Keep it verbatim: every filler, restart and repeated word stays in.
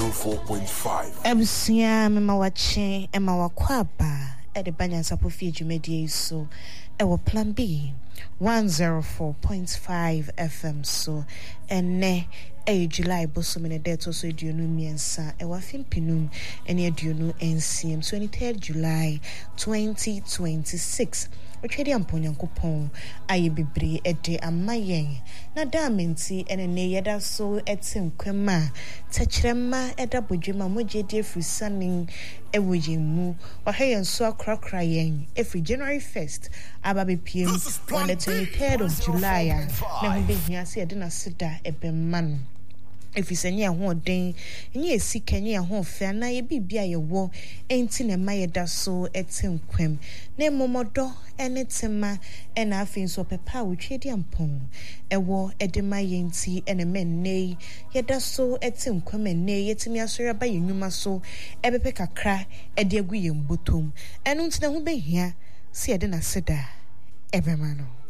zero four point five. Ebusia mema wache ema wakwaba ede banya sapo fi dwumedie so ewo plan B one oh four point five F M so ene e July bosomene deto so eduonu miensa e wa fimpinum ene eduonu ncm twenty-third July twenty twenty-six otwede amponyankopon aye bebre ede amayen na damenti ene ne yeda so etinkwema techrema eda bodwema mogede frisanin ewoyemu waheyen so akrakra yen every January first ababe P M on the twenty-third of July na ho behia se ede na seda ebemma if you send your home den, and ye see can ye home fair na ye be bia ye wo ain't in a maya da so etim quem. Ne momodo anytima and I think so papa which ye diampon. A war edema yenti and a men nay, ye da so etim quem and nay yet me asura by you numa so ebepeka cry a dear guium butum. And until who be here, see a dinner seda every man.